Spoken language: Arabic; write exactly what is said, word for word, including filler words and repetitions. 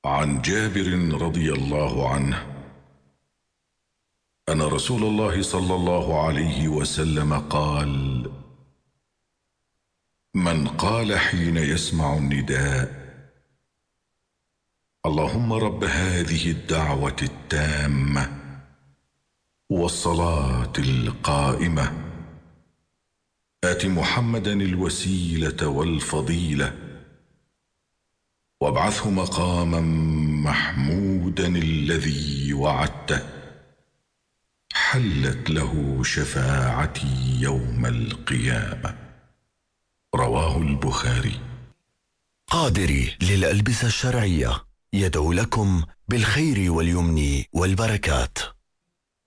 عن جابر رضي الله عنه أن رسول الله صلى الله عليه وسلم قال: من قال حين يسمع النداء: اللهم رب هذه الدعوة التامة والصلاة القائمة آت محمدا الوسيلة والفضيلة وابعثه مقاما محمودا الذي وعدته، حلت له شفاعتي يوم القيامة. رواه البخاري. قادري للألبسة الشرعية يدعو لكم بالخير واليمن والبركات.